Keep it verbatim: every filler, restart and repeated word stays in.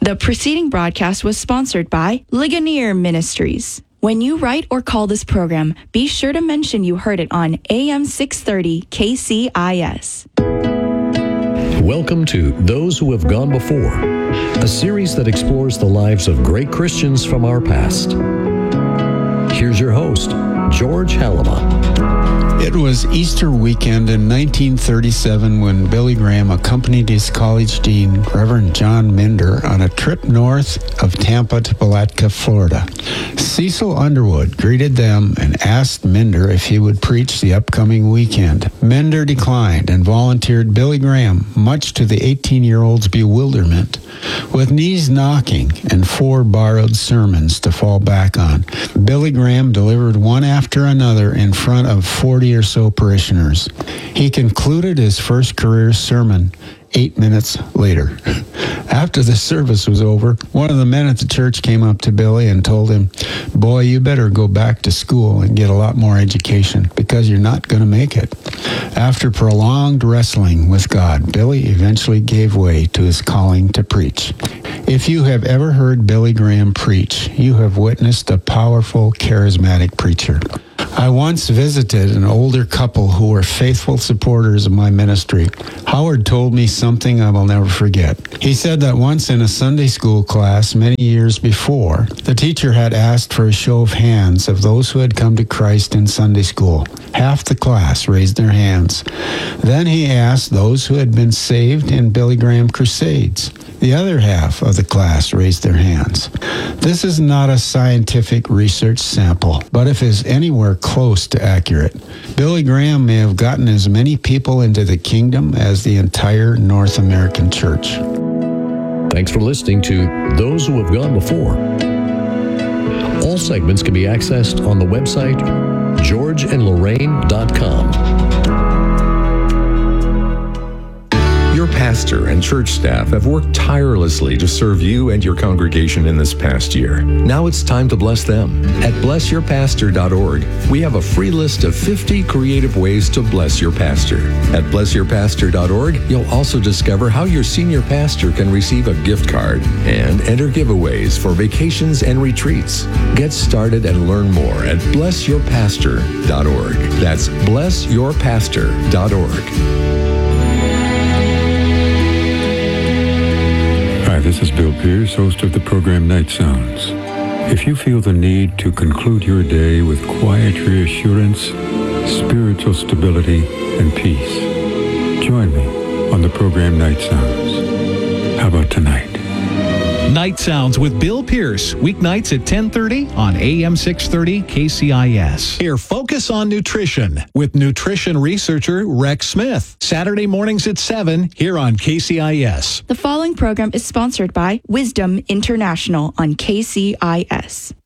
The preceding broadcast was sponsored by Ligonier Ministries. When you write or call this program, be sure to mention you heard it on A M six thirty K C I S. Welcome to Those Who Have Gone Before, a series that explores the lives of great Christians from our past. Here's your host, George Halama. It was Easter weekend in nineteen thirty-seven when Billy Graham accompanied his college dean, Reverend John Minder, on a trip north of Tampa to Palatka, Florida. Cecil Underwood greeted them and asked Minder if he would preach the upcoming weekend. Minder declined and volunteered Billy Graham, much to the eighteen-year-old's bewilderment. With knees knocking and four borrowed sermons to fall back on, Billy Graham delivered one after another in front of forty or so parishioners. He concluded his first career sermon eight minutes later. After the service was over, one of the men at the church came up to Billy and told him, "Boy, you better go back to school and get a lot more education because you're not going to make it." After prolonged wrestling with God, Billy eventually gave way to his calling to preach. If you have ever heard Billy Graham preach, you have witnessed a powerful, charismatic preacher. I once visited an older couple who were faithful supporters of my ministry. Howard told me something I will never forget. He said that once in a Sunday school class many years before, the teacher had asked for a show of hands of those who had come to Christ in Sunday school. Half the class raised their hands. Then he asked those who had been saved in Billy Graham crusades. The other half of the class raised their hands. This is not a scientific research sample, but if it's anywhere close to accurate, Billy Graham may have gotten as many people into the kingdom as the entire North American church. Thanks for listening to Those Who Have Gone Before. All segments can be accessed on the website george and lorraine dot com. Your pastor and church staff have worked tirelessly to serve you and your congregation in this past year. Now it's time to bless them. At bless your pastor dot org, we have a free list of fifty creative ways to bless your pastor. At bless your pastor dot org, you'll also discover how your senior pastor can receive a gift card and enter giveaways for vacations and retreats. Get started and learn more at bless your pastor dot org. That's bless your pastor dot org. Hi, this is Bill Pierce, host of the program Night Sounds. If you feel the need to conclude your day with quiet reassurance, spiritual stability, and peace, join me on the program Night Sounds. How about tonight? Night Sounds with Bill Pierce, weeknights at ten thirty on A M six thirty K C I S. Here, Focus on Nutrition with nutrition researcher Rex Smith. Saturday mornings at seven here on K C I S. The following program is sponsored by Wisdom International on K C I S.